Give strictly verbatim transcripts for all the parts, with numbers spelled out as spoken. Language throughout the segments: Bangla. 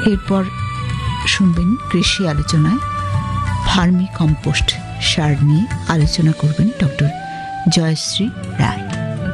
এরপর শুনবেন কৃষি আলোচনায় ভার্মি কম্পোস্ট সার নিয়ে আলোচনা করবেন ডক্টর জয়শ্রী রায়।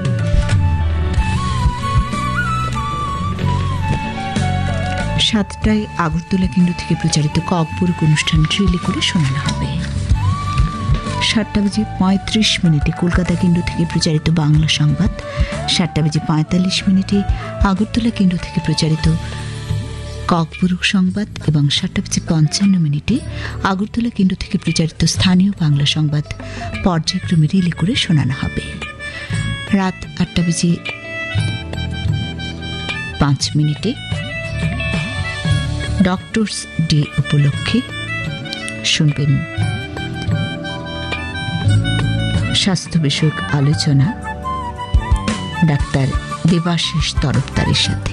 সাতটায় আগরতলা কেন্দ্র থেকে প্রচারিত ককবরক অনুষ্ঠান ট্রেলি করে শোনানো হবে। সাতটা বেজে পঁয়ত্রিশ মিনিটে কলকাতা কেন্দ্র থেকে প্রচারিত বাংলা সংবাদ, সাতটা বেজে পঁয়তাল্লিশ মিনিটে আগরতলা কেন্দ্র থেকে প্রচারিত ককবরক সংবাদ এবং সাতটা বেজে পঞ্চান্ন মিনিটে আগরতলা কেন্দ্র থেকে প্রচারিত স্থানীয় বাংলা সংবাদ পর্যায়ক্রমে রিলে করে শোনানো হবে। রাত আটটা বেজে পাঁচ মিনিটে ডক্টরস ডে উপলক্ষে শুনবেন স্বাস্থ্য বিষয়ক আলোচনা ডাক্তার দেবাশিস তরফদারের সাথে।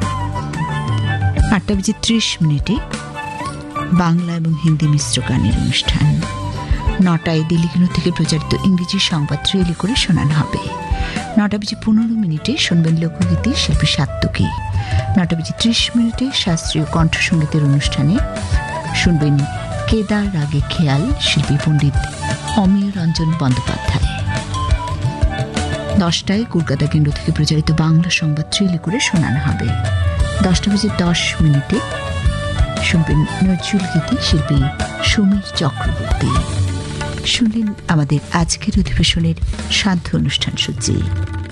আটটা বেজে ত্রিশ মিনিটে বাংলা এবং হিন্দি মিশ্র গানের অনুষ্ঠান। নটায় দিল্লি কেন্দ্র থেকে প্রচারিত ইংরেজি সংবাদ রিলে করে শোনানো হবে। নটা বেজে পনেরো মিনিটে শুনবেন লোকগীতি শিল্পী সাত্তুকী। নটা বেজে ত্রিশ মিনিটে শাস্ত্রীয় কণ্ঠসঙ্গীতের অনুষ্ঠানে শুনবেন কেদার রাগে খেয়াল শিল্পী পণ্ডিত অমিয় রঞ্জন বন্দ্যোপাধ্যায়। দশটায় কলকাতা কেন্দ্র থেকে প্রচারিত বাংলা সংবাদ রিলে করে শোনানো হবে। দশটা বেজে দশ মিনিটে শুনবেন নজরুল গীতি শিল্পী সমীর চক্রবর্তী। শুনলেন আমাদের আজকের অধিবেশনের সাধ্য অনুষ্ঠান সূচি।